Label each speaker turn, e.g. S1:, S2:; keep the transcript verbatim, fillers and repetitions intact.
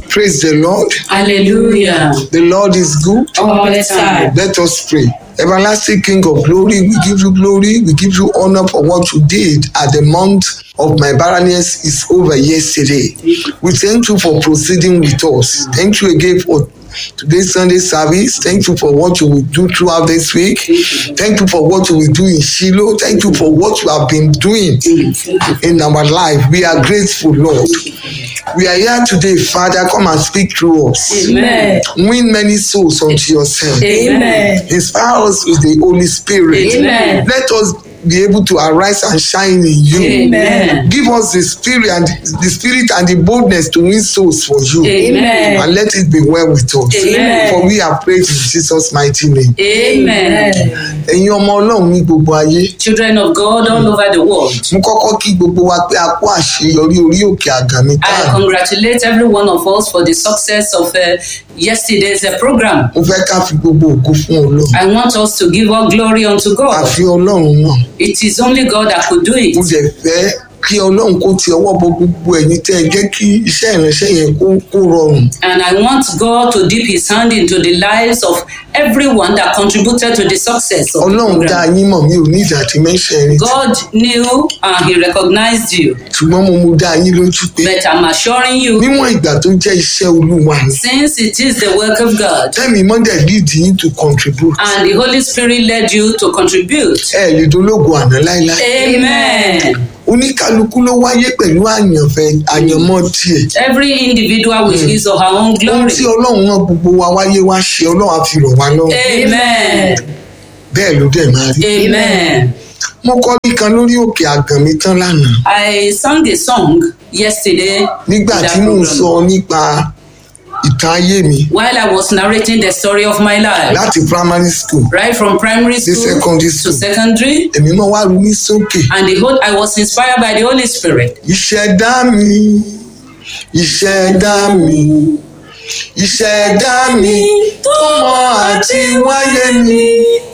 S1: Praise the Lord.
S2: Hallelujah.
S1: The Lord is good.
S2: All the time.
S1: Let us pray. Everlasting King of glory, we give you glory, we give you honor for what you did at the month of my barrenness is over yesterday. We thank you for proceeding with us. Thank you again for today's Sunday service. Thank you for what you will do throughout this week. Thank you for what you will do in Shiloh. Thank you for what you have been doing in our life. We are grateful, Lord. We are here today, Father. Come and speak through us.
S2: Amen.
S1: Win many souls unto yourself.
S2: Amen.
S1: Inspire us with the Holy Spirit.
S2: Amen.
S1: Let us be able to arise and shine in you.
S2: Amen.
S1: Give us the spirit and the spirit and the boldness to win souls for you.
S2: Amen.
S1: And let it be well with us.
S2: Amen.
S1: For we have prayed in Jesus' mighty name.
S2: Amen.
S1: Ẹ̀yin ọmọ Ọlọ́run ní gbogbo ayé.
S2: Children of God all over the world.
S1: Mo kọ́kọ́ kí gbogbo wa pé a kú àṣeyọrí orí òkè àgàmì
S2: I
S1: táàmù.
S2: congratulate every one of us for the success of uh, yesterday's uh, program.
S1: Mo fẹ́ ká fi gbogbo ògo fún Ọlọ́run.
S2: I want us to give all glory unto God.
S1: Àfi Ọlọ́run náà.
S2: It is only God that could do it.
S1: Mo dẹ̀ fẹ́ kí Ọlọ́run kó ti ọwọ́ bọ gbogbo ẹ̀yin tẹ́ ẹ jẹ́ kí iṣẹ́ ìránṣẹ́ yẹn kó kó rọrùn.
S2: And I want God to dip his hand into the lives of everyone that contributed to the success of the
S1: Ọlọ́run dá
S2: program.
S1: yín mọ̀ mi ò ní ìdá tí mẹ́ṣẹ̀ rí.
S2: God knew and he recognized you.
S1: Ṣùgbọ́n mo mú dá yín lójú pé
S2: But I'm assuring you,
S1: níwọ̀n ìgbà tó jẹ́ iṣẹ́ Olúwa ni.
S2: since it is the work of God
S1: Tẹ́mi mọ́dẹ̀ lead yín to contribute.
S2: and the Holy Spirit led you to contribute.
S1: Ẹ lè dológo àná láíláí.
S2: Amen.
S1: Oníkálukú ló wáyé pẹ̀lú àyànfẹ́ àyànmọ́ tiẹ̀.
S2: Every individual with his or her own
S1: Ohun
S2: glory.
S1: tí Ọlọ́run náà gbogbo wa wáyé wá ṣe Ọlọ́run á fi rọ̀ wá lọ́rùn.
S2: Amen.
S1: Bẹ́ẹ̀ ló dẹ̀ máa rí.
S2: Amen.
S1: Mo kọ́ ní kan lórí òkè àgànmí tán lánàá.
S2: I sang a song yesterday
S1: Nígbà
S2: in that
S1: tí mò ń
S2: program,
S1: sọ nípa ìtàn ayé mi
S2: while I was narrating the story of my life,
S1: láti primary school
S2: right from primary
S1: sí
S2: school
S1: secondary
S2: to
S1: school.
S2: secondary,
S1: Èmi náà wá ru ní sókè.
S2: and the whole I was inspired by the Holy Spirit.
S1: Ìṣẹ̀dá mi, ìṣẹ̀dá mi, ìṣẹ̀dá mi tó mọ àti wáyé mi.